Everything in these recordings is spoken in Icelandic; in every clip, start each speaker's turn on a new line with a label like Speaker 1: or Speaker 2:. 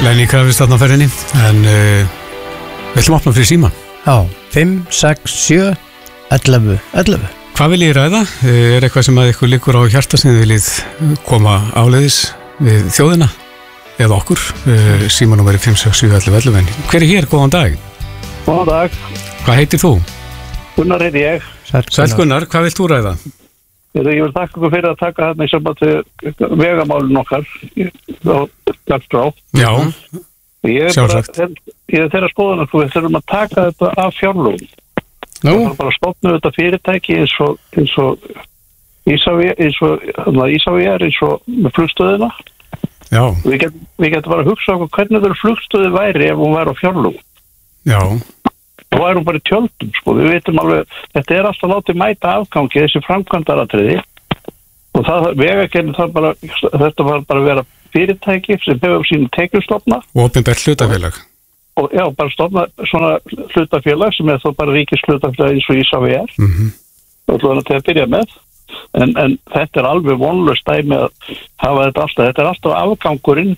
Speaker 1: Lenny Kravitz þarna á ferðinni. En við ætlum að opna fyrir síma.
Speaker 2: Já, 5, 6, 7, 11.
Speaker 1: Hvað vil ég ræða? Er eitthvað sem að ykkur liggur á hjarta sem þið viljið koma áleiðis við þjóðina eða okkur? Símanúmeri 5, 6, 7, 11. Hver er hér? Góðan dag.
Speaker 3: Góðan dag.
Speaker 1: Hvað heitir þú?
Speaker 3: Gunnar heiti ég.
Speaker 1: Sæll Gunnar, hvað vilt þú ræða?
Speaker 3: Ég vil þakka ykkur fyrir að taka þarna í samband við vegamálun okkar á Dagskrá.
Speaker 1: Já,
Speaker 3: sjálfsagt. Ég er þeirra skoðan að við þurfum að taka þetta af fjárlögum. Við þurfum bara að stofna þetta fyrirtæki eins og Ísavía er eins og með flugstöðina.
Speaker 1: Já.
Speaker 3: Við getum bara að hugsa okkur hvernig þeirra flugstöði væri ef hún væri á fjárlögum.
Speaker 1: Já.
Speaker 3: Þá væri hún bara í tjöldum, sko. Við veitum alveg, þetta er alltaf látið mæta afgangi, þessi framkvæmdaratriði. Og vegagerðin þetta var bara að vera fyrirtæki sem hefur sínu tekjustofna.
Speaker 1: Og opinbert hlutafélag.
Speaker 3: Og já, bara stofna svona hlutafélag sem er þó bara ríkishlutafélag eins og Ísavía er. Það er til að byrja með. En þetta er alveg vonlaust dæmi að hafa þetta er alltaf afgangurinn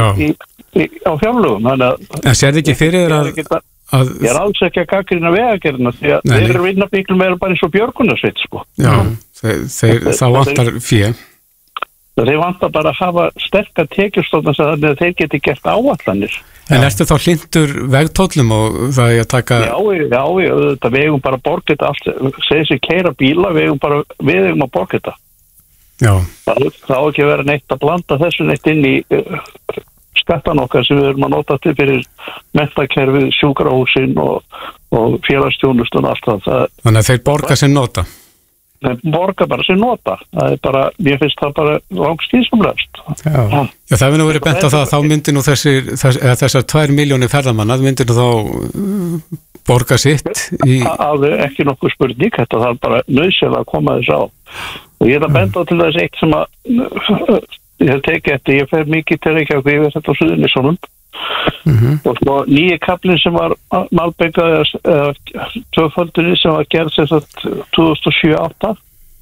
Speaker 3: á fjárlögum.
Speaker 1: En sérðu ekki fyrir þér
Speaker 3: ég er alls ekki að gagnrýna vegagerðina því að þeir eru vinnabíklum meira bara eins og björgunarsveit, sko. Já,
Speaker 1: þá vantar fé.
Speaker 3: Þeir vantar bara að hafa sterkar tekjustofna þannig að þeir geti gert áætlanir.
Speaker 1: En ertu þá hlindur vegtóllum og það er að taka...
Speaker 3: Já, við eigum bara að borga þetta allt, segir sér keyra bíla, við eigum að borga þetta.
Speaker 1: Já.
Speaker 3: Það á ekki að vera neitt að blanda þessu neitt inn í skattan okkar sem við erum að nota til fyrir menntakerfið, sjúkrahúsin og félagsþjónustun og allt það.
Speaker 1: Þannig að þeir borga sem nota?
Speaker 3: Þeir borga bara sem nota. Það er bara, mér finnst það bara langtíðsamlegast.
Speaker 1: Já, það hefur nú verið bent á það að þá myndir nú þessar 2 milljónir ferðamanna, myndir nú þá borga sitt í...
Speaker 3: Alveg ekki nokkuð spurning, þetta þarf bara nauðsynlega að koma þess á. Og ég er að benda á til þess eitt sem að ég hef tekið eftir, ég fer mikið til Reykjavík, ég veit þetta á Suðurnesjunum og svo nýji kaflinn sem var malbyggaði tvöföldunni sem var gerð sem sagt 2007-08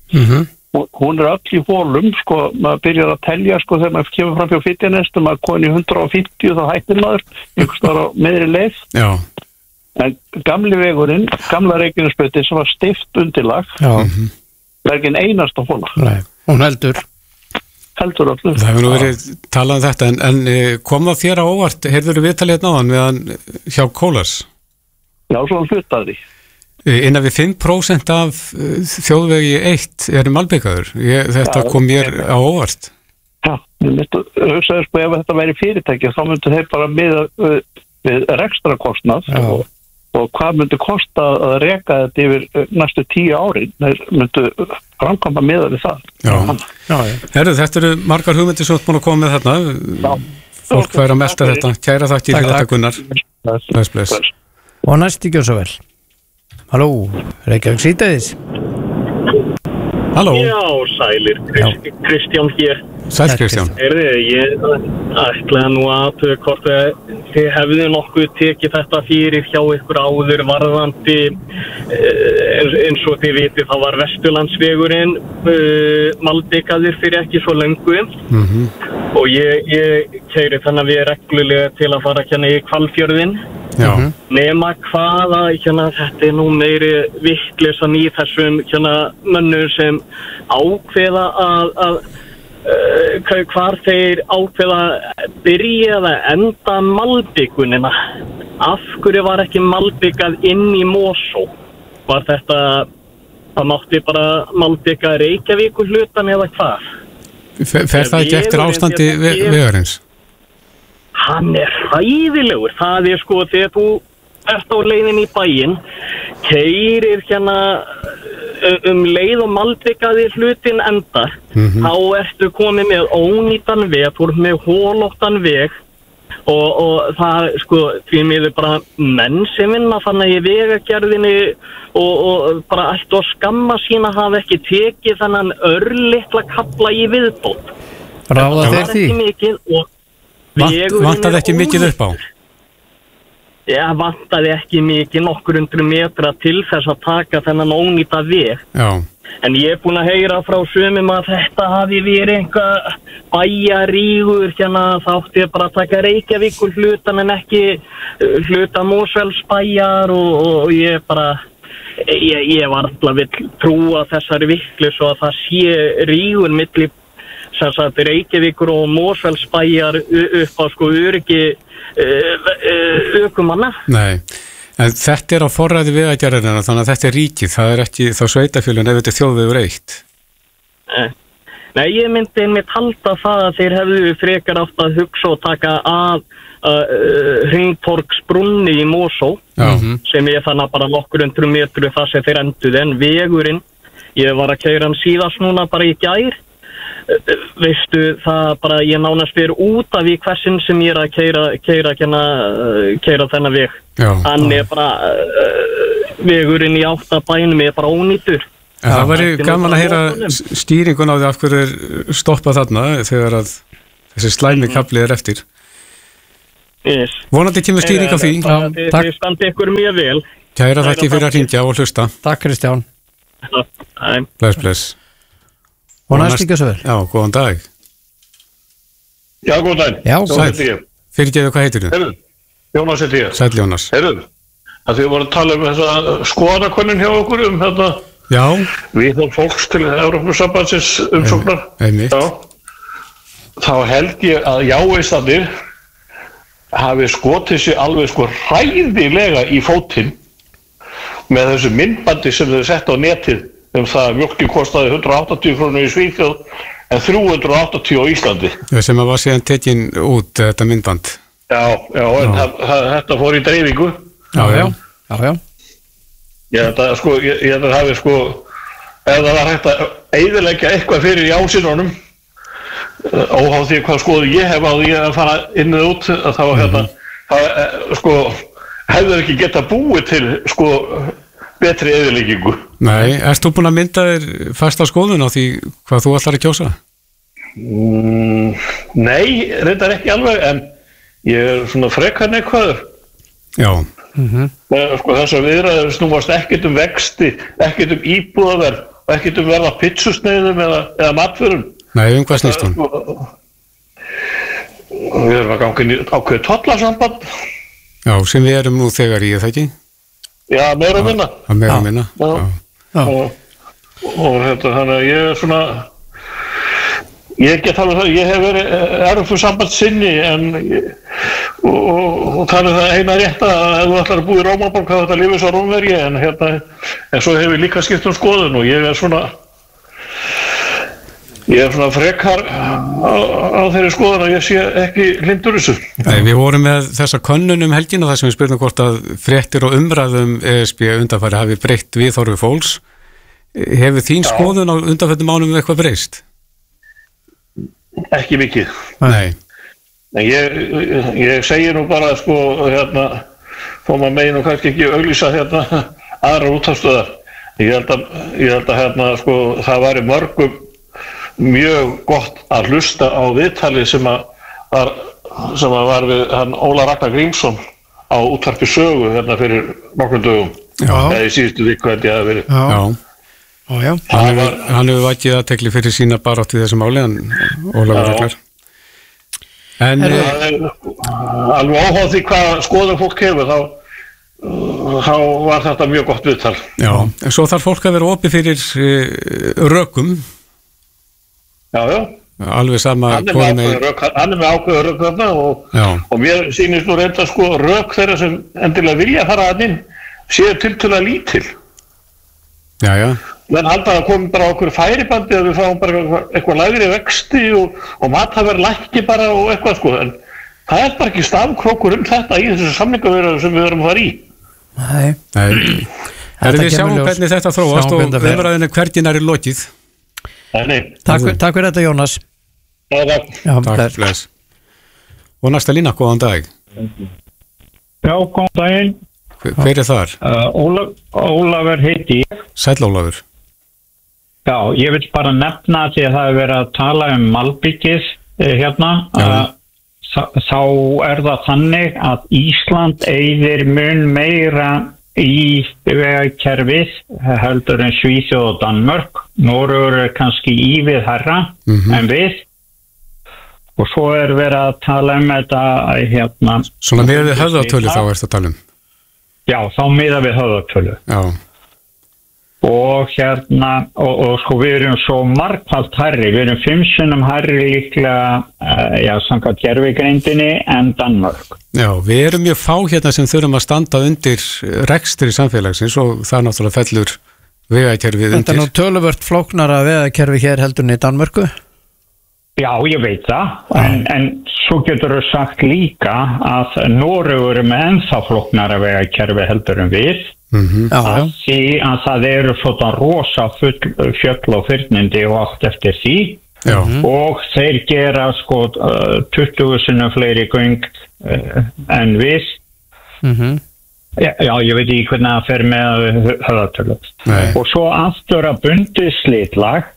Speaker 3: hún er öll í hólum, sko, maður byrjar að telja, sko, þegar maður kemur fram hjá Fitjanestum, maður komin í 150 þá hættir maður, einhvers staðar á meðri leið. Já. En gamli vegurinn, gamla Reykjanesbrautin sem var stift undirlag, er ekki einasta hóla.
Speaker 2: Nei, hún heldur
Speaker 3: allur.
Speaker 1: Það hefur nú verið talað um þetta, en kom það þér á óvart, heyrður við talið hérna á hann meðan hjá Kólars?
Speaker 3: Já, svona hlutaði.
Speaker 1: Innan við 5% af þjóðvegi 1 er malbyggaður. Þetta kom mér á óvart.
Speaker 3: Já, ég myndi hugsaði, sko, ef þetta væri fyrirtæki, þá myndi þeir bara miða við rekstrakostnað og hvað myndi kosta að reka þetta yfir næstu 10 árin, þeir myndi framkvæmda miða við það.
Speaker 1: Já. Herru, þetta eru margar hugmyndir sem þú búin að koma með þarna. Fólk væri að melta þetta. Kæra þakki fyrir þetta, Gunnar. Bless.
Speaker 2: Og næst ekki svo vel. Halló, Reykjavík síðdegis.
Speaker 1: Halló.
Speaker 4: Já, sælir, Kristján hér.
Speaker 1: Sæll Kristján.
Speaker 4: Ég ætlaði nú að hvort þið hefðu nokkuð tekið þetta fyrir hjá ykkur áður varðandi eins og þið vitið það var Vesturlandsvegurinn malbikaður fyrir ekki svo löngu og ég keyri þannig við reglulega til að fara hérna í Hvalfjörðinn. Nema hvaða þetta er nú meiri vitleysan í þessum mönnum sem ákveða að hvar þeir ákveða byrja eða enda malbyggunina. Af hverju var ekki malbyggað inn í Mosó? Var þetta, það mátti bara malbygga Reykjavíkur hlutan eða hvað?
Speaker 1: Fer það ekki eftir ástandi vegarins?
Speaker 4: Hann er hræðilegur. Það er sko þegar þú ert á leiðin í bæinn, keyrir leið og malbyggaði hlutin endar, þá ertu komið með ónýtan veg, þú ert með holóttan veg og það sko því miður bara menn sem vinna þannig í vegagerðinni og bara ættu að skamma sína hafa ekki tekið þennan örlitla kafla í viðbót.
Speaker 2: Ráða þeir því?
Speaker 1: Vantaði ekki mikið upp á?
Speaker 4: Já, vantaði ekki mikið, nokkur 100 metra til þess að taka þennan ónýta veg.
Speaker 1: Já.
Speaker 4: En ég búin að heyra frá sumum að þetta hafi verið einhver bæjarígur, hérna þá átti ég bara að taka Reykjavíkur hlutan en ekki hluta Mosfellsbæjar og ég bara, ég var alltaf vill trúa þessari viklu svo að það sé rígur milli sem sagt Reykjavíkur og Mosfellsbæjar upp á sko öryggi ökumanna.
Speaker 1: Nei, en þetta á forræði Vegagerðarinnar, þannig að þetta ríkið, það ekki þá sveitarfélögin ef þetta þjóðvegur 1.
Speaker 4: Nei, ég myndi einmitt halda það að þeir hefðu frekar átt að hugsa og taka að Hringtorgsbrúnni í Mosó sem ég þannig bara nokkur 100 metru það sem þeir enduð en vegurinn, ég var að keyra hann síðast núna bara í gær. Veistu það bara ég nánast fyrir út af í hversin sem ég að keyra þennan veg. Hann bara vegurinn í áttabænum bara ónýtur.
Speaker 1: Það væri gaman að heyra skýringun á því af hverju stoppa þarna þegar að þessi slæmi kafli eftir. Vonandi kemur skýring á því.
Speaker 4: Þið standi ykkur mjög vel.
Speaker 1: Kæra þakki fyrir að hringja og hlusta.
Speaker 2: Takk Kristján.
Speaker 1: Bless.
Speaker 2: Og næst ekki svo vel.
Speaker 1: Já, góðan dag.
Speaker 3: Já, góðan dag.
Speaker 2: Já,
Speaker 3: sæl.
Speaker 1: Fyrirgeðu, hvað heitir þú?
Speaker 3: Jónas heiti ég.
Speaker 1: Sæll Jónas.
Speaker 3: Heyrðu, að þið voru að tala þessa skoðanakönnun hjá okkur þetta.
Speaker 1: Já.
Speaker 3: Viðhorf fólks til Evrópusambandsins umsóknar.
Speaker 1: Einmitt.
Speaker 3: Þá held ég að jáistanir hafi skotið sér alveg hræðilega í fótinn með þessu myndbandi sem þau sett á netið það að mjólkin kostaði 180 krónur í Svíþjóð en 380 á Íslandi.
Speaker 1: Sem að var síðan tekin út þetta myndband.
Speaker 3: Já, en þetta fór í dreifingu.
Speaker 1: Já.
Speaker 3: Ég held að hafi ef það var hægt að eyðileggja eitthvað fyrir jásinunum óháð því hvað skoðu ég hef á því að fara inn eða út að það var hefur ekki getað búið til betri eyðileggingu.
Speaker 1: Nei, erst þú búin að mynda þér fasta skoðun á því hvað þú ætlar að kjósa?
Speaker 3: Nei, reyndar ekki alveg en ég frekar neikvæður.
Speaker 1: Já.
Speaker 3: Þessar viðræður snúast ekkert vexti, ekkert íbúðaverð og ekkert verða pitsusneiðum eða matvörum.
Speaker 1: Nei, hvað snýst hún?
Speaker 3: Við erum að ganga inn í ákveðið tollasamband.
Speaker 1: Já, sem við erum nú þegar í, það ekki?
Speaker 3: Já, meira og minna.
Speaker 1: Meira og minna.
Speaker 3: Og þannig að ég get alveg það, ég hef verið Evrópusambandssinni og þannig það eina rétt að ef þú ætlar að búa í Rómaborg þá þetta lifir svo Rómverji en svo hefur líka skipt skoðun og ég er frekar á þeirri skoðun að ég sé ekki hlindur þessu.
Speaker 1: Nei, við vorum með þessa könnun helgina þar sem við spurðum hvort að fréttir og umræðum ESB undanfæri hafi breytt viðhorfi fólks. Hefur þín skoðun á undanfættum ánum eitthvað breyst?
Speaker 3: Ekki mikið.
Speaker 1: Nei.
Speaker 3: En ég segi nú bara þó maður megi nú kannski ekki auglýsa aðrar útvarpsstöðvar. Ég held að það væri mörgum mjög gott að hlusta á viðtali sem var við Óla Ragnar Grímsson á útvarpi Sögu fyrir nokkrum dögum. Eða í síðustu viku held ég að verið.
Speaker 2: Já.
Speaker 1: Hann hefur vakið athygli fyrir sína baráttu í þessu máli, Ólafur Ragnar. En
Speaker 3: alveg óháð því hvað skoðun fólk hefur þá var þetta mjög gott viðtal.
Speaker 1: Já, en svo þarf fólk að vera opið fyrir rökum.
Speaker 3: Já.
Speaker 1: Alveg sama
Speaker 3: hann er með ákveður rök þarna og mér sýnist nú reynda rök þeirra sem endilega vilja fara að inn séu tiltölulega lítil.
Speaker 1: Já.
Speaker 3: Menn halda að komi bara okkur færibandi að við fáum bara eitthvað lægri vexti og mathaverð lækki bara og eitthvað en það er bara ekki stafkrókur þetta í þessu samningaviðræðum sem við erum að fara í.
Speaker 1: Nei. Við sjáum hvernig þetta þróast og umræðinu hverjin er í lokið.
Speaker 2: Takk fyrir þetta Jónas.
Speaker 1: Takk, bless. Og næsta lína, góðan dag.
Speaker 5: Já, góðan daginn.
Speaker 1: Hver er þar?
Speaker 5: Ólafur heiti ég.
Speaker 1: Sæll Ólafur.
Speaker 5: Já, ég vil bara nefna því að það er verið að tala malbyggið þá er það þannig að Ísland eyðir mun meira í vegakerfið heldur en Svíþjóð og Danmörk. Noregur kannski ívið hærra en við. Og svo verið að tala þetta hérna.
Speaker 1: Svona miðað við höfðatölu þá ertu að tala
Speaker 5: Já, þá miðað við höfðatölu.
Speaker 1: Já.
Speaker 5: Og hérna, og sko við erum svo margfalt hærri, við erum 5 sinnum hærri líklega, samkvæmt gervigreindinni en Danmörk.
Speaker 1: Já, við erum mjög fá hérna sem þurfum að standa undir rekstri samfélagsins og það náttúrulega fellur vegakerfið undir.
Speaker 2: Þetta nú töluvert flóknara vegakerfi hér heldur í Danmörku?
Speaker 5: Já, ég veit það, en svo getur þú sagt líka að Noregur með ennþá flóknara vegakerfi heldur en við. Því að það eru svona rosa fjöll og fyrnindi og allt eftir því. Og þeir gera sko 20 sinnum fleiri göng en við. Já, ég veit ekki hvernig það fer með höfðatölu. Og svo aftur að bundið slitlag.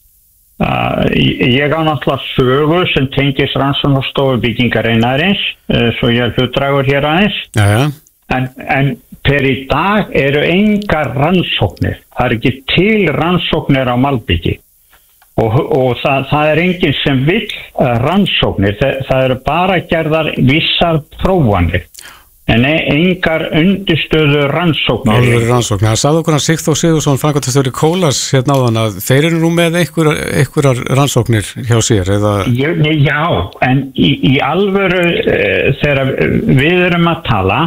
Speaker 5: Ég á náttúrulega sögu sem tengist rannsóknarstofu byggingarinnar svo ég hlutdragur hér aðeins. En per í dag eru engar rannsóknir. Það ekki til rannsóknir á malbyggi. Og það enginn sem vill rannsóknir. Það eru bara gerðar vissar prófanir. En engar undirstöðu rannsóknir.
Speaker 1: Alveg rannsóknir. Það sagði okkur að Sigþór Sigurðsson framkvæmdastjóri Kólas hérna áðan að þeir eru nú með einhverjar rannsóknir hjá sér eða...
Speaker 5: Já, en í alvöru þegar við erum að tala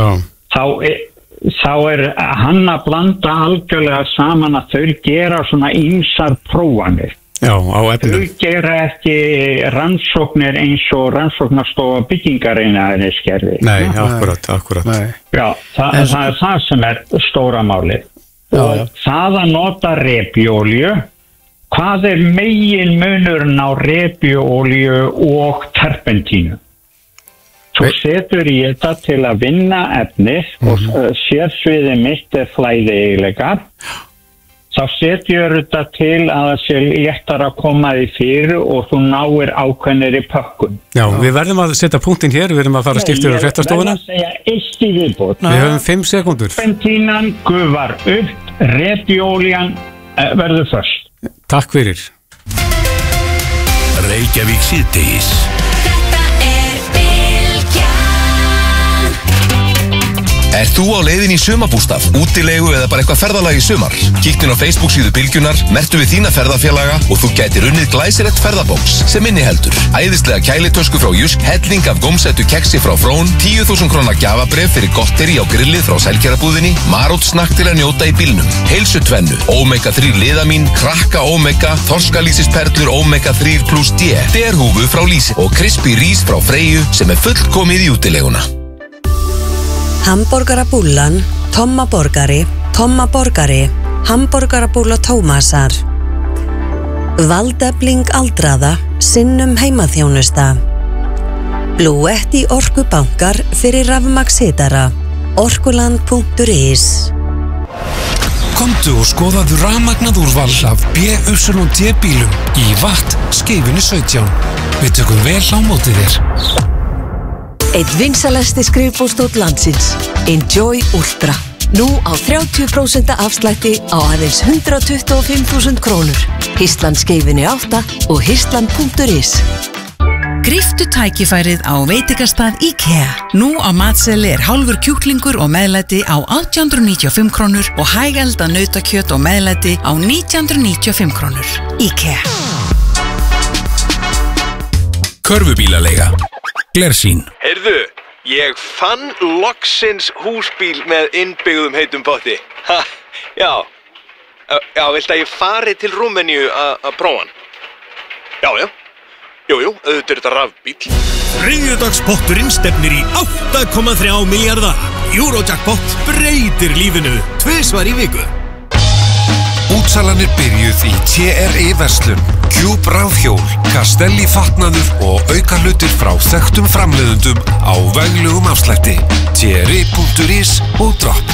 Speaker 5: þá hann að blanda algjörlega saman að þau gera svona ýmsar prófanir.
Speaker 1: Já, á efnum.
Speaker 5: Þau gera ekki rannsóknir eins og rannsóknarstofa byggingarinnar skerfi.
Speaker 1: Nei, akkurat.
Speaker 5: Nei. Já, það er það sem er stóra málið. Og það að nota repjuolíu, hvað er megin munurinn á repjuolíu og terpentínu? Svo setur ég þetta til að vinna efnið og sérsviði mitt flæði eiginleikar. Þá setjur þetta til að það sé léttar að koma því fyrir og þú náir ákveðnir í pökkun.
Speaker 1: Já, við verðum að setja punktinn hér, við verðum að fara að skipta yfir á fréttastofuna.
Speaker 5: Ég verðum að segja eitt í viðbót.
Speaker 1: Við höfum 5 sekúndur.
Speaker 5: Bentínan gufar upp, repjuolían verður först.
Speaker 1: Takk fyrir.
Speaker 6: Reykjavík síðdegis. Er þú á leiðin í sumarbústað, útilegu eða bara eitthvað ferðalag í sumar? Kíktu inn á Facebook síðu Bylgjunnar, merktu við þína ferðafélaga og þú gætir unnið glæsilegt ferðabóks sem inniheldur æðislega kælitösku frá Jysk, helling af gómsættu keksi frá Frón, 10.000 króna gjafabréf fyrir gotteri á grillið frá Sælkerabúðinni, marótsnakk til að njóta í bílnum, heilsutvennu, Omega 3 liðamín, krakka Omega, þorskalýsisperlur Omega 3 plus D, derhúfu frá Lýsi og crispy rís frá Freyju sem er fullkomið í útileguna.
Speaker 7: Hamborgarabúllan, Tomma Borgari, Hamborgarabúlla Tómasar. Valdefling aldraða, sinnum heimaþjónusta. Blúetti orkubankar fyrir rafmagnshitara. Orkuland.is.
Speaker 8: Komdu og skoðaðu rafmagnað úrval af BYD bílum í Watt Skeifunni 17. Við tökum vel á móti þér.
Speaker 9: Einn vinsalasti skrifbóstóll landsins, Enjoy Ultra. Nú á 30% afslætti á aðeins 125.000 krónur. Histland Skeifunni 8 og histland.is.
Speaker 10: Gríptu tækifærið á veitingastað IKEA. Nú á matseli hálfur kjúklingur og meðlæti á 1895 krónur og hægelda nautakjöt og meðlæti á 1995 krónur. IKEA.
Speaker 6: Körfubílaleiga. Glersín.
Speaker 11: Heyrðu, ég fann loksins húsbíl með innbyggðum heitum potti. Ha, já, viltu að ég fari til Rúmeníu að prófa hann? Já. Jú, auðvitað er þetta rafbíl.
Speaker 12: Þriðjudagspotturinn stefnir í 8,3 milljarða. Eurojackpot breytir lífinu 2 svar í viku.
Speaker 8: Útsalanir byrjuð í TRI verslun, Cube rafhjól, Castelli fatnaður og aukalutir frá þekktum framleiðendum á veglegum afslætti. TRI.is og Drop.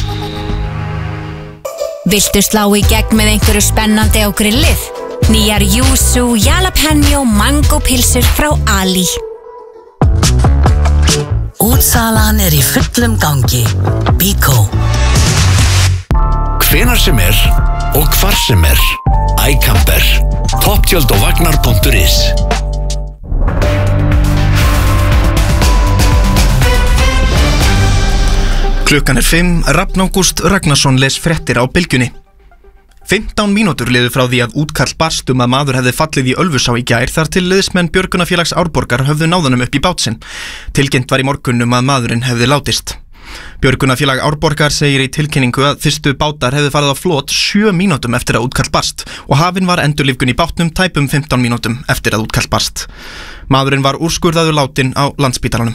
Speaker 13: Viltu slá í gegn með einhverju spennandi á grillið? Nýjar Yuzu Jalapeno Mango pilsur frá Ali.
Speaker 14: Útsalan í fullum gangi. Biko. hvenar sem og hvar sem iCamper. Toppgjöld á vagnar.is.
Speaker 15: Klukkan 5, Rafn Ágúst Ragnarsson les fréttir á Bylgjunni. 15 mínútur liðu frá því að útkall barst að maður hefði fallið í Ölfusá í gær þar til liðsmenn Björgunarfélags Árborgar höfðu náðunum upp í bát sinn. Tilkynnt var í morgun að maðurinn hefði látist. Björgunarfélag Árborgar segir í tilkynningu að fyrstu bátar hefði farið á flot 7 mínútum eftir að útkall barst og hafinn var endurlífgun í bátnum tæpum 15 mínútum eftir að útkall barst. Maðurinn var úrskurðaður látinn á Landspítalanum.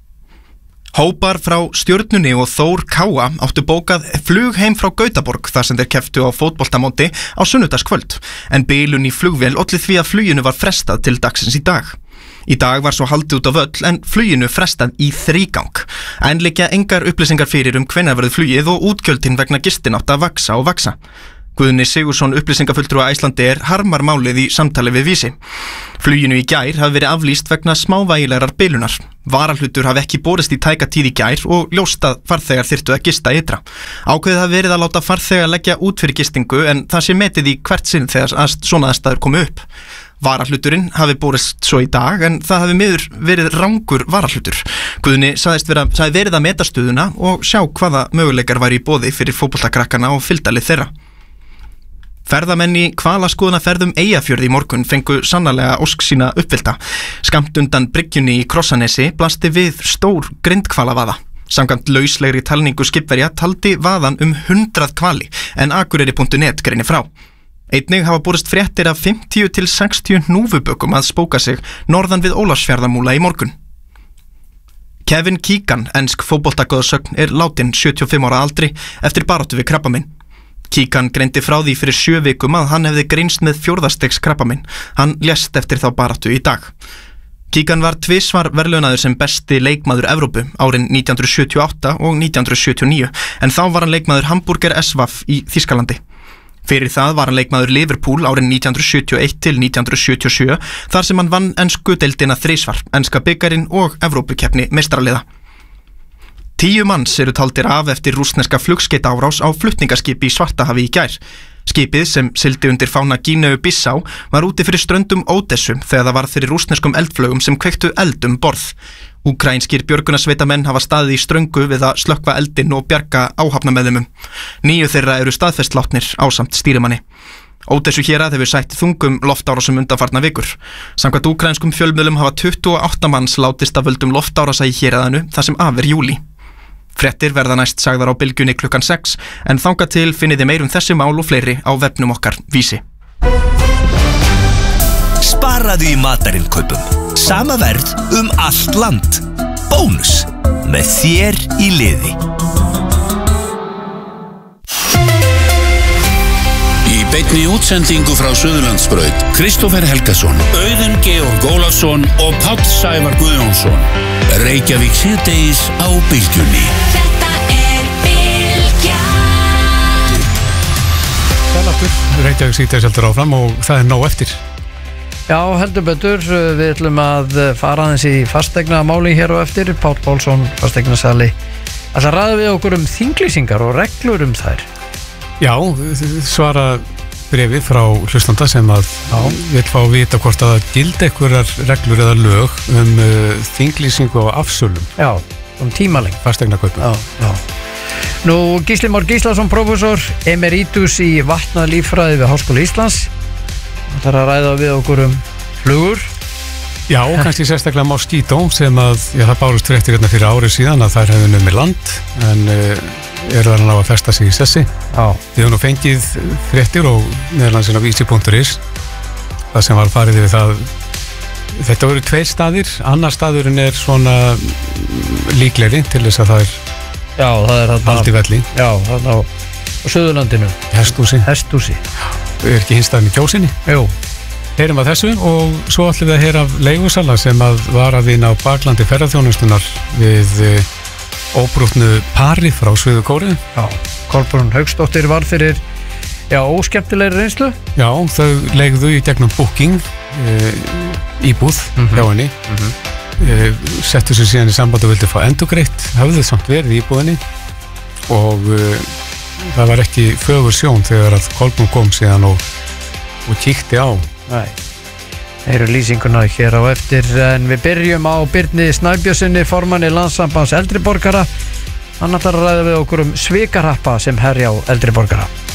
Speaker 15: Hópar frá Stjörnunni og Þór Káa áttu bókað flug heim frá Gautaborg þar sem þeir kepptu á fótboltamóti á sunnudagskvöld, en bilun í flugvél olli því að fluginu var frestað til dagsins í dag. Í dag var svo haldið út á völl en fluginu frestað í 3 gang. En liggja engar upplýsingar fyrir hvenær verður flugið og útgjöldin vegna gistinátta vaksa og vaksa. Guðni Sigursson, upplýsingafulltrúi Icelandair, harmar málið í samtali við Vísi. Fluginu í gær hafi verið aflýst vegna smávægilegar bilunar. Varahlutur hafi ekki borist í tæka tíð í gær og ljóst að farþegar þyrftu að gista ytra. Ákveðið hafi verið að láta farþegar leggja út fyrir gistingu en það sé metið í hvert sinn þegar svona aðstæður komu upp. Varahluturinn hafi borist svo í dag en það hafi miður verið rangur varahlutur. Guðni sagði verið að meta stöðuna og sjá hvaða möguleikar væri í boði fyrir fótboltakrakkana og fylgdalið þeirra. Ferðamenn í hvalaskoðunarferðum Eyjafjörð í morgun fengu sannarlega ósk sína uppfyllta. Skammt undan bryggjunni í Krossanesi blasti við stór grindhvalavaða. Samkvæmt lauslegri talningu skipverja taldi vaðan 100 hvali en Akureyri.net greinir frá. Einnig hafa borist fréttir af 50 til 60 hnúfubökum að spóka sig norðan við Ólafsfjarðarmúla í morgun. Kevin Keegan, ensk fótboltagoðsögn, látinn 75 ára aldri eftir baráttu við krabbamein. Keegan greindi frá því fyrir 7 vikum að hann hefði greinst með 4. stigs krabbamein. Hann lést eftir þá baráttu í dag. Keegan var tvisvar verðlaunaður sem besti leikmaður Evrópu árin 1978 og 1979 en þá var hann leikmaður Hamburger SV í Þýskalandi. Fyrir það var hann leikmaður Liverpool árin 1971 til 1977 þar sem hann vann ensku deildina 3 enska bikarinn og Evrópukeppni meistaraliða. 10 manns eru taldir af eftir rússneska flugskeitaárás á flutningaskipi í Svartahafi í gær. Skipið sem sigldi undir fána Gíneu-Bissá var úti fyrir ströndum Ódessu þegar það varð fyrir rússneskum eldflögum sem kveiktu eld borð. Úkraínskir björgunarsveitamenn hafa staðið í ströngu við að slökkva eldinn og bjarga áhafnameðlimum. 9 þeirra eru staðfestlátnir ásamt stýrimanni. Ódessu hérað hefur sætt þungum loftárásum undanfarna vikur. Samkvæmt úkraínskum fjölmiðlum hafa 28 manns látist af völdum loftárása í héraðinu þar sem af júlí. Fréttir verða næst sagðar á Bylgjunni klukkan 6 en þangað til finnið þið meirum þessi mál og fleiri á vefnum okkar Vísi.
Speaker 14: Sparaðu í matarinkaupum. Sama verð allt land. Bónus með þér í liði.
Speaker 16: Í beinni útsendingu frá Suðurlandsbraut, Kristófer Helgason, Auðun Georg Ólafsson og Páll Sævar Guðjónsson. Reykjavík síðdegis á Bylgjunni.
Speaker 13: Þetta Bylgjan.
Speaker 1: Sælaftur, Reykjavík síðdegis heldur áfram og það nóg eftir.
Speaker 2: Já, heldur betur, við ætlum að fara aðeins í fasteignamáli hér á eftir. Páll Pálsson, fasteignasali, ætla að ræða við okkur þinglýsingar og reglur þær.
Speaker 1: Já, svara bréfi frá hlustanda sem að vil fá að vita hvort að það gildi einhverjar reglur eða lög þinglýsingu og afsölum.
Speaker 2: Já, tímalengd.
Speaker 1: Fasteignakaupum.
Speaker 2: Já. Nú, Gísli Már Gíslason, prófessor, emeritus í vatnalíffræði við Háskóla Íslands. Það er að ræða við okkur flugur.
Speaker 1: Já, og kannski sérstaklega Mosquito sem að, það bárust fréttir hérna fyrir árið síðan að þær hefðu numið land en eru þarna á að festa sig í sessi.
Speaker 2: Já.
Speaker 1: Við höfum nú fengið fréttir og meðalansinn á vísi.is það sem var farið við það. Þetta voru 2 staðir, annar staðurinn er svona líklegri til þess að það er haldi velli.
Speaker 2: Já, það á Suðurlandinu.
Speaker 1: Hesthúsi. Er ekki hinstaðin í Kjósinni?
Speaker 2: Jú.
Speaker 1: Heyrum að þessu og svo ætlum við að heyra af leigusala sem að var að vinna á baklandi ferðarþjónustunar við óbrútnu pari frá Suður Kóreu.
Speaker 2: Já, Kolbrún Hauksdóttir var fyrir óskemmtilegri reynslu.
Speaker 1: Já, þau leigðu í gegnum booking íbúð hjá henni. Settu sér síðan í samband og vildi fá endurgreitt, hafðu samt verið í íbúðinni og það var ekki fögur sjón þegar að Kolbrún kom síðan og kíkti á.
Speaker 2: Nei, það eru lýsinguna hér á eftir, en við byrjum á Birni Snæbjörnssoni, formanni Landssambands eldri borgara. Hann ætlar að ræða við okkur svikarappa sem herja á eldri borgara.